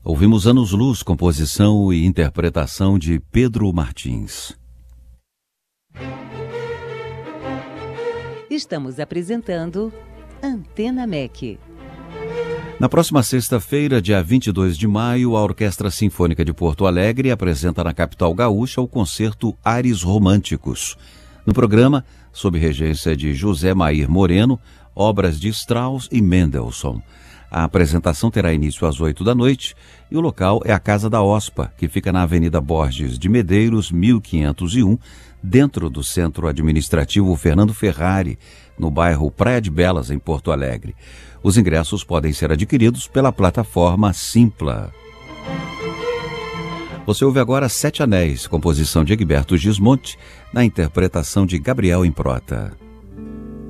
Ouvimos Anos Luz, composição e interpretação de Pedro Martins. Estamos apresentando Antena MEC. Na próxima sexta-feira, dia 22 de maio, a Orquestra Sinfônica de Porto Alegre apresenta na capital gaúcha o concerto Ares Românticos. No programa, sob regência de José Mair Moreno, obras de Strauss e Mendelssohn. A apresentação terá início às 8 da noite e o local é a Casa da OSPA, que fica na Avenida Borges de Medeiros, 1501, dentro do Centro Administrativo Fernando Ferrari, no bairro Praia de Belas, em Porto Alegre. Os ingressos podem ser adquiridos pela plataforma Simpla. Você ouve agora Sete Anéis, composição de Egberto Gismonti, na interpretação de Gabriel Improta.